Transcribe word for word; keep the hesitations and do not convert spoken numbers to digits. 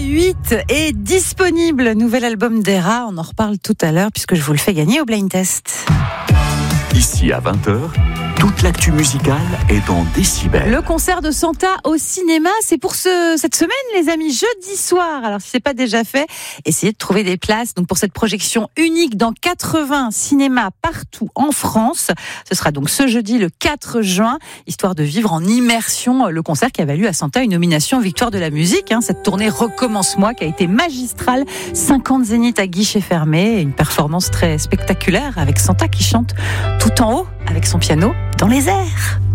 huit est disponible. Nouvel album d'Era, on en reparle tout à l'heure puisque je vous le fais gagner au Blind Test. Ici à vingt heures, toute l'actu musicale est dans Décibel. Le concert de Santa au cinéma, c'est pour ce, cette semaine, les amis, jeudi soir. Alors, si c'est pas déjà fait, essayez de trouver des places. Donc, pour cette projection unique dans quatre-vingts cinémas partout en France. Ce sera donc ce jeudi, le quatre juin, histoire de vivre en immersion le concert qui a valu à Santa une nomination Victoire de la musique. Hein. Cette tournée Recommence-moi qui a été magistrale. cinquante zéniths à guichet fermé. Une performance très spectaculaire avec Santa qui chante tout en haut avec son piano dans les airs.